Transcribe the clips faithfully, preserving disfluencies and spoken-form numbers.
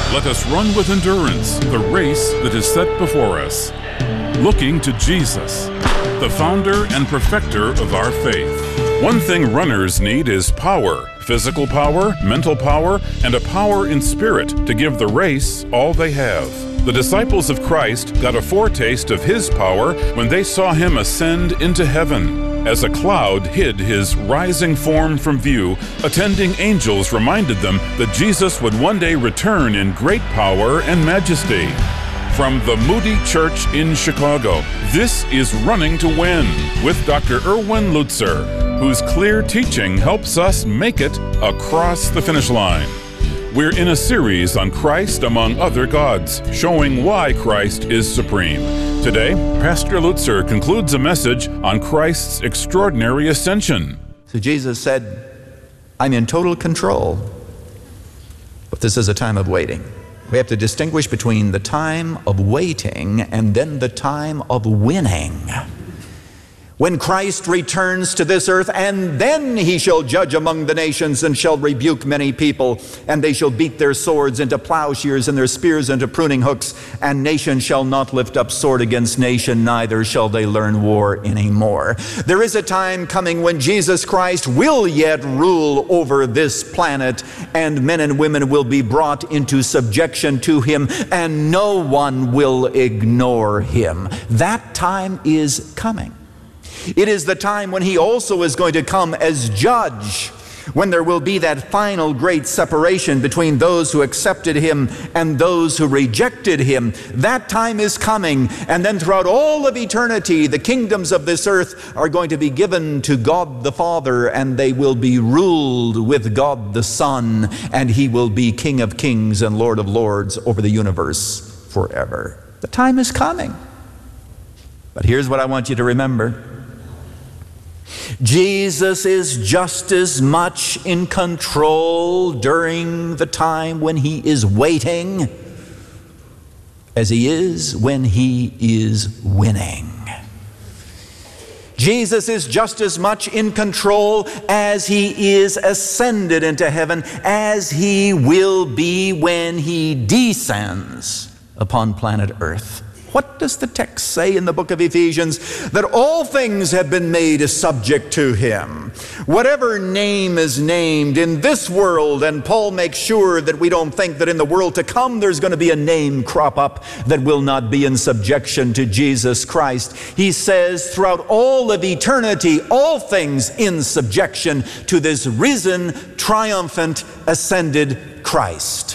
Let us run with endurance the race that is set before us, looking to Jesus, the founder and perfecter of our faith. One thing runners need is power, physical power, mental power, and a power in spirit to give the race all they have. The disciples of Christ got a foretaste of his power when they saw him ascend into heaven. As a cloud hid his rising form from view, attending angels reminded them that Jesus would one day return in great power and majesty. From the Moody Church in Chicago, this is Running to Win with Doctor Erwin Lutzer, whose clear teaching helps us make it across the finish line. We're in a series on Christ among other gods, showing why Christ is supreme. Today, Pastor Lutzer concludes a message on Christ's extraordinary ascension. So Jesus said, I'm in total control, but this is a time of waiting. We have to distinguish between the time of waiting and then the time of winning. When Christ returns to this earth, and then he shall judge among the nations and shall rebuke many people, and they shall beat their swords into plowshares and their spears into pruning hooks, and nation shall not lift up sword against nation, neither shall they learn war anymore. There is a time coming when Jesus Christ will yet rule over this planet, and men and women will be brought into subjection to him, and no one will ignore him. That time is coming. It is the time when he also is going to come as judge, when there will be that final great separation between those who accepted him and those who rejected him. That time is coming, and then throughout all of eternity, the kingdoms of this earth are going to be given to God the Father, and they will be ruled with God the Son, and he will be King of kings and Lord of lords over the universe forever. The time is coming. But here's what I want you to remember. Jesus is just as much in control during the time when he is waiting as he is when he is winning. Jesus is just as much in control as he is ascended into heaven as he will be when he descends upon planet Earth. What does the text say in the book of Ephesians? That all things have been made subject to him. Whatever name is named in this world, and Paul makes sure that we don't think that in the world to come there's going to be a name crop up that will not be in subjection to Jesus Christ. He says throughout all of eternity, all things in subjection to this risen, triumphant, ascended Christ.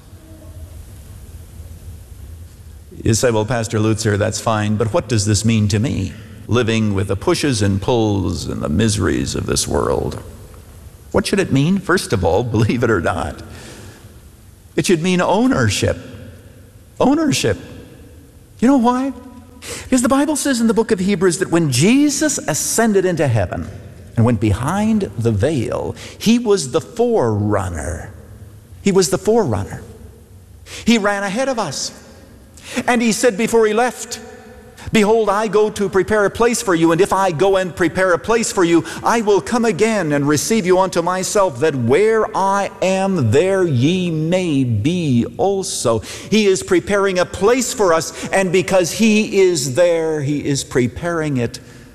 You say, well, Pastor Lutzer, that's fine, but what does this mean to me, living with the pushes and pulls and the miseries of this world? What should it mean? First of all, believe it or not, it should mean ownership. Ownership. You know why? Because the Bible says in the book of Hebrews that when Jesus ascended into heaven and went behind the veil, he was the forerunner. He was the forerunner. He ran ahead of us. And he said before he left, behold, I go to prepare a place for you, and if I go and prepare a place for you, I will come again and receive you unto myself, that where I am, there ye may be also. He is preparing a place for us, and because he is there, he is preparing it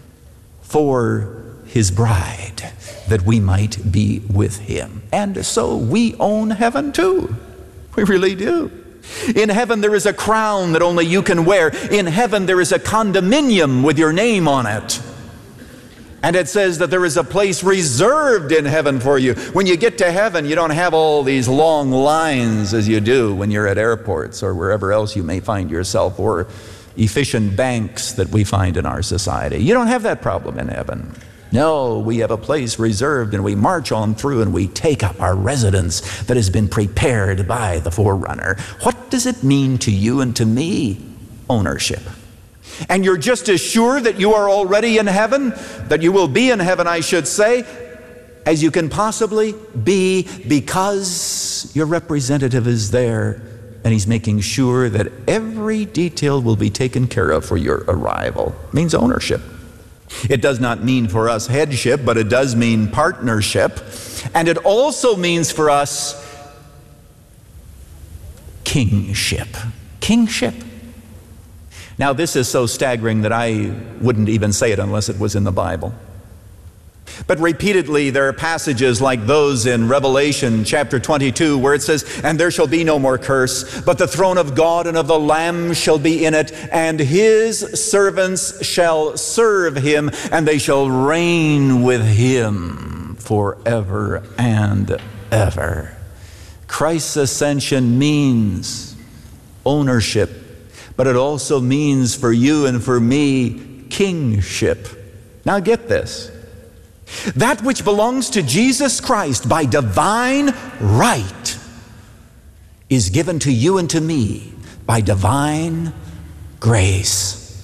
for his bride, that we might be with him. And so we own heaven too. We really do. In heaven there is a crown that only you can wear. In heaven there is a condominium with your name on it. And it says that there is a place reserved in heaven for you. When you get to heaven, you don't have all these long lines as you do when you're at airports or wherever else you may find yourself, or efficient banks that we find in our society. You don't have that problem in heaven. No, we have a place reserved, and we march on through and we take up our residence that has been prepared by the forerunner. What does it mean to you and to me? Ownership. And you're just as sure that you are already in heaven, that you will be in heaven, I should say, as you can possibly be, because your representative is there and he's making sure that every detail will be taken care of for your arrival. It means ownership. It does not mean for us headship, but it does mean partnership. And it also means for us kingship. Kingship. Now, this is so staggering that I wouldn't even say it unless it was in the Bible. But repeatedly there are passages like those in Revelation chapter twenty-two where it says, "And there shall be no more curse, but the throne of God and of the Lamb shall be in it, and his servants shall serve him, and they shall reign with him forever and ever." Christ's ascension means ownership, but it also means for you and for me kingship. Now get this. That which belongs to Jesus Christ by divine right is given to you and to me by divine grace.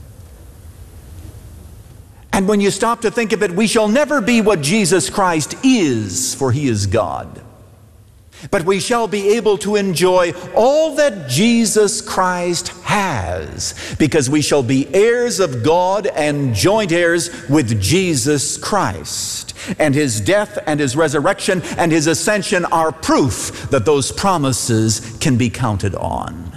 And when you stop to think of it, we shall never be what Jesus Christ is, for he is God. But we shall be able to enjoy all that Jesus Christ has, because we shall be heirs of God and joint heirs with Jesus Christ. And his death and his resurrection and his ascension are proof that those promises can be counted on.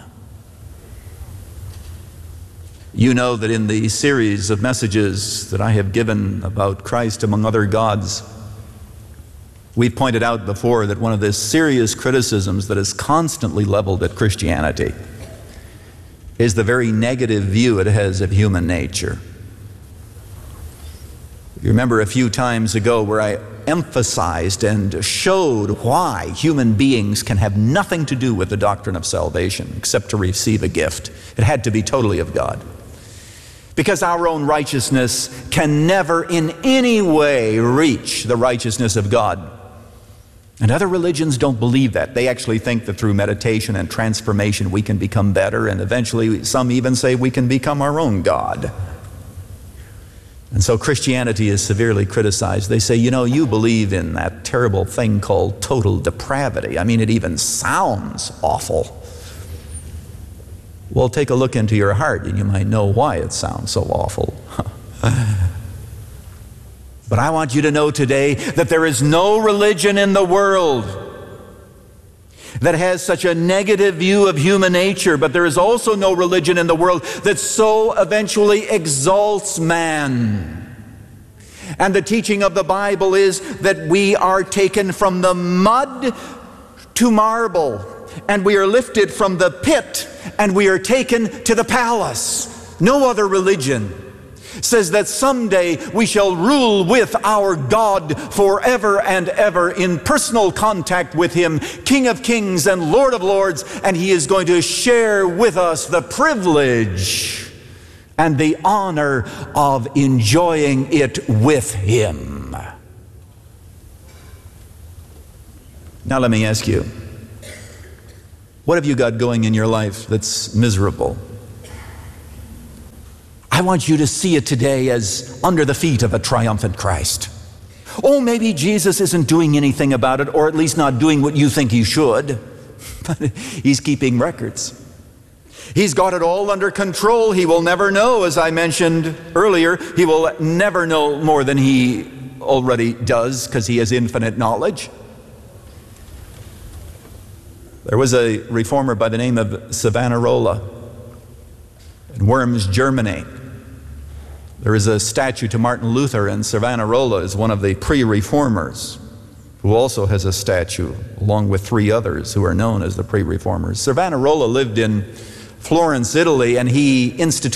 You know that in the series of messages that I have given about Christ among other gods, we've pointed out before that one of the serious criticisms that is constantly leveled at Christianity is the very negative view it has of human nature. You remember a few times ago where I emphasized and showed why human beings can have nothing to do with the doctrine of salvation except to receive a gift. It had to be totally of God. Because our own righteousness can never in any way reach the righteousness of God. And other religions don't believe that. They actually think that through meditation and transformation we can become better, and eventually some even say we can become our own God. And so Christianity is severely criticized. They say, you know, you believe in that terrible thing called total depravity. I mean, it even sounds awful. Well, take a look into your heart and you might know why it sounds so awful. But I want you to know today that there is no religion in the world that has such a negative view of human nature, but there is also no religion in the world that so eventually exalts man. And the teaching of the Bible is that we are taken from the mud to marble, and we are lifted from the pit, and we are taken to the palace. No other religion says that someday we shall rule with our God forever and ever in personal contact with him, King of Kings and Lord of Lords, and he is going to share with us the privilege and the honor of enjoying it with him. Now let me ask you, what have you got going in your life that's miserable? I want you to see it today as under the feet of a triumphant Christ. Oh, maybe Jesus isn't doing anything about it, or at least not doing what you think he should. But he's keeping records. He's got it all under control. He will never know, as I mentioned earlier, he will never know more than he already does because he has infinite knowledge. There was a reformer by the name of Savonarola in Worms, Germany. There is a statue to Martin Luther, and Savonarola is one of the pre-reformers who also has a statue along with three others who are known as the pre-reformers. Savonarola lived in Florence, Italy, and he instituted